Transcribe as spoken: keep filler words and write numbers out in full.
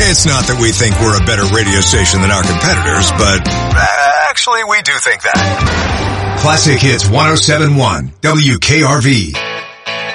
It's not that we think we're a better radio station than our competitors, but actually we do think that. Classic Hits one oh seven point one, W K R V.